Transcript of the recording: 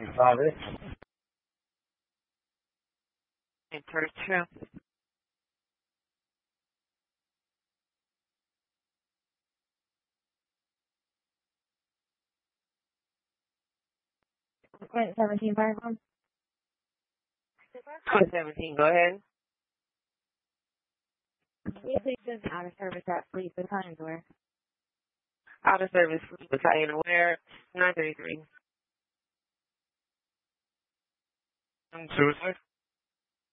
Father. Enter 2. Quint 17 Firearm. 17, go ahead. Yes, please send out of service at Fleet Battalion where? Out of service, battalion aware, 933. Suicide?